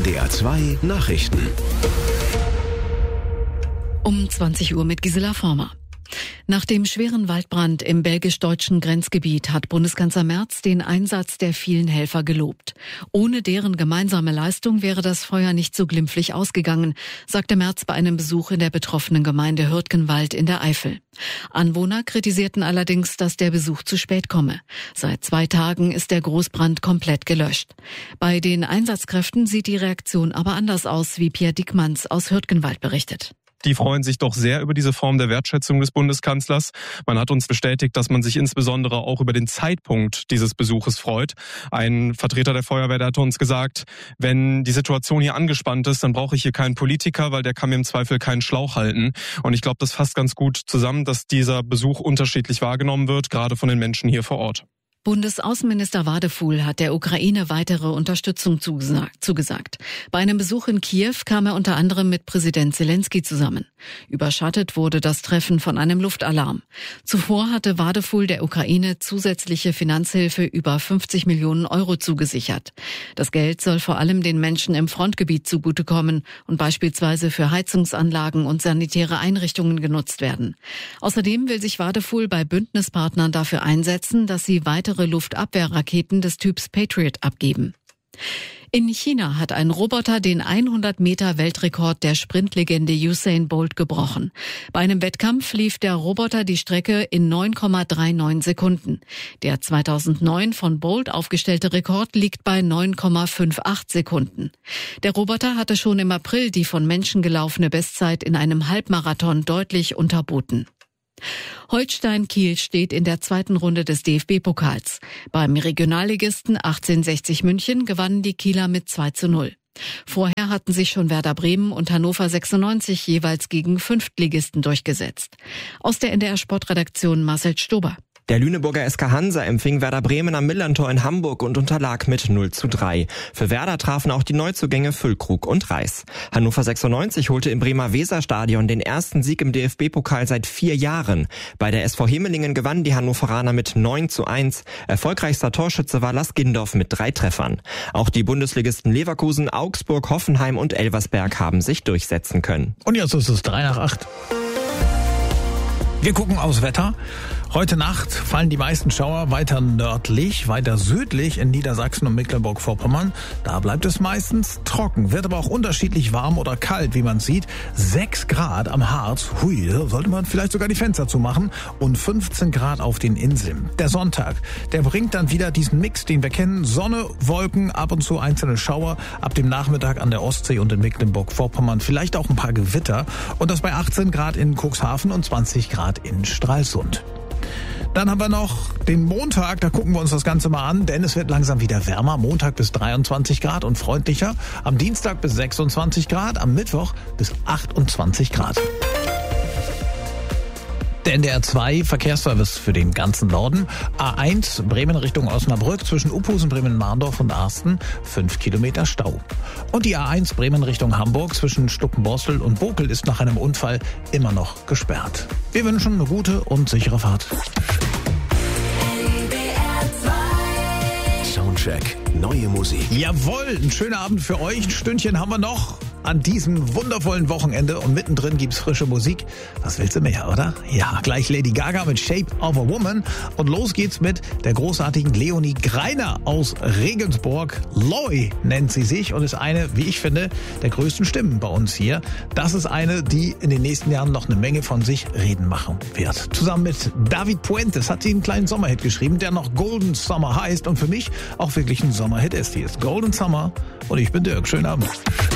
NDR 2 Nachrichten. Um 20 Uhr mit Gisela Former. Nach dem schweren Waldbrand im belgisch-deutschen Grenzgebiet hat Bundeskanzler Merz den Einsatz der vielen Helfer gelobt. Ohne deren gemeinsame Leistung wäre das Feuer nicht so glimpflich ausgegangen, sagte Merz bei einem Besuch in der betroffenen Gemeinde Hürtgenwald in der Eifel. Anwohner kritisierten allerdings, dass der Besuch zu spät komme. Seit 2 Tagen ist der Großbrand komplett gelöscht. Bei den Einsatzkräften sieht die Reaktion aber anders aus, wie Pierre Dickmanns aus Hürtgenwald berichtet. Die freuen sich doch sehr über diese Form der Wertschätzung des Bundeskanzlers. Man hat uns bestätigt, dass man sich insbesondere auch über den Zeitpunkt dieses Besuches freut. Ein Vertreter der Feuerwehr hat uns gesagt, wenn die Situation hier angespannt ist, dann brauche ich hier keinen Politiker, weil der kann mir im Zweifel keinen Schlauch halten. Und ich glaube, das fasst ganz gut zusammen, dass dieser Besuch unterschiedlich wahrgenommen wird, gerade von den Menschen hier vor Ort. Bundesaußenminister Wadefuhl hat der Ukraine weitere Unterstützung zugesagt. Bei einem Besuch in Kiew kam er unter anderem mit Präsident Zelensky zusammen. Überschattet wurde das Treffen von einem Luftalarm. Zuvor hatte Wadefuhl der Ukraine zusätzliche Finanzhilfe über 50 Millionen Euro zugesichert. Das Geld soll vor allem den Menschen im Frontgebiet zugutekommen und beispielsweise für Heizungsanlagen und sanitäre Einrichtungen genutzt werden. Außerdem will sich Wadefuhl bei Bündnispartnern dafür einsetzen, dass sie weitere Luftabwehrraketen des Typs Patriot abgeben. In China hat ein Roboter den 100-Meter-Weltrekord der Sprintlegende Usain Bolt gebrochen. Bei einem Wettkampf lief der Roboter die Strecke in 9,39 Sekunden. Der 2009 von Bolt aufgestellte Rekord liegt bei 9,58 Sekunden. Der Roboter hatte schon im April die von Menschen gelaufene Bestzeit in einem Halbmarathon deutlich unterboten. Holstein Kiel steht in der 2. Runde des DFB-Pokals. Beim Regionalligisten 1860 München gewannen die Kieler mit 2:0. Vorher hatten sich schon Werder Bremen und Hannover 96 jeweils gegen Fünftligisten durchgesetzt. Aus der NDR Sportredaktion Marcel Stober. Der Lüneburger SK Hansa empfing Werder Bremen am Millerntor in Hamburg und unterlag mit 0:3. Für Werder trafen auch die Neuzugänge Füllkrug und Reis. Hannover 96 holte im Bremer Weserstadion den ersten Sieg im DFB-Pokal seit 4 Jahren. Bei der SV Hemelingen gewannen die Hannoveraner mit 9:1. Erfolgreichster Torschütze war Lars Gindorf mit 3 Treffern. Auch die Bundesligisten Leverkusen, Augsburg, Hoffenheim und Elversberg haben sich durchsetzen können. Und jetzt ist es 7:55. Wir gucken aufs Wetter. Heute Nacht fallen die meisten Schauer weiter nördlich, weiter südlich in Niedersachsen und Mecklenburg-Vorpommern. Da bleibt es meistens trocken, wird aber auch unterschiedlich warm oder kalt, wie man sieht. 6 Grad am Harz, hui, sollte man vielleicht sogar die Fenster zumachen, und 15 Grad auf den Inseln. Der Sonntag, der bringt dann wieder diesen Mix, den wir kennen. Sonne, Wolken, ab und zu einzelne Schauer, ab dem Nachmittag an der Ostsee und in Mecklenburg-Vorpommern vielleicht auch ein paar Gewitter. Und das bei 18 Grad in Cuxhaven und 20 Grad in Stralsund. Dann haben wir noch den Montag, da gucken wir uns das Ganze mal an, denn es wird langsam wieder wärmer. Montag bis 23 Grad und freundlicher. Am Dienstag bis 26 Grad, am Mittwoch bis 28 Grad. Der NDR 2 Verkehrsservice für den ganzen Norden. A1 Bremen Richtung Osnabrück zwischen Uphusen, Bremen-Marndorf und Arsten 5 Kilometer Stau. Und die A1 Bremen Richtung Hamburg zwischen Stuckenborstel und Bokel ist nach einem Unfall immer noch gesperrt. Wir wünschen eine gute und sichere Fahrt. Soundcheck, neue Musik. Jawohl, ein schöner Abend für euch. Ein Stündchen haben wir noch an diesem wundervollen Wochenende und mittendrin gibt's frische Musik. Was willst du mehr, oder? Ja, gleich Lady Gaga mit Shape of a Woman und los geht's mit der großartigen Leonie Greiner aus Regensburg. Loi nennt sie sich und ist eine, wie ich finde, der größten Stimmen bei uns hier. Das ist eine, die in den nächsten Jahren noch eine Menge von sich reden machen wird. Zusammen mit David Puentes hat sie einen kleinen Sommerhit geschrieben, der noch Golden Summer heißt und für mich auch wirklich ein Sommerhit ist. Hier ist Golden Summer und ich bin Dirk. Schönen Abend.